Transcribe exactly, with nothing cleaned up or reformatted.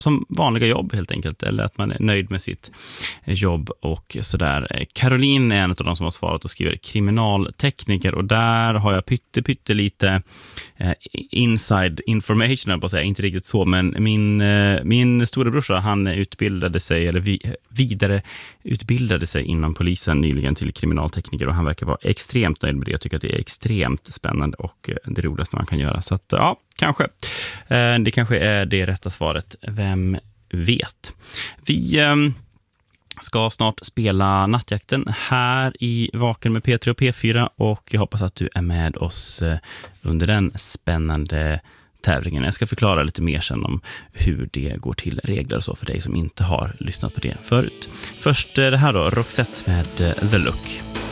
som vanliga jobb helt enkelt, eller att man är nöjd med sitt jobb och sådär. Caroline är en av de som har svarat och skriver kriminaltekniker, och där har jag pytte, pytte lite eh, inside information, på att säga, inte riktigt så, men min, eh, min storebrorsa, han utbildade sig, eller vi, vidare utbildade sig inom polisen nyligen till kriminaltekniker, och han verkar vara extremt nöjd med det. Jag tycker att det är extremt spännande och det roligaste man kan göra. Så att, ja, kanske. Eh, det kanske är det rätta svaret. Vem vet? Vi eh, ska snart spela Nattjakten här i Vaken med P tre och P fyra, och jag hoppas att du är med oss eh, under den spännande tävlingen. Jag ska förklara lite mer sen om hur det går till, regler och så, för dig som inte har lyssnat på det förut. Först eh, det här då, Roxette med eh, The Look.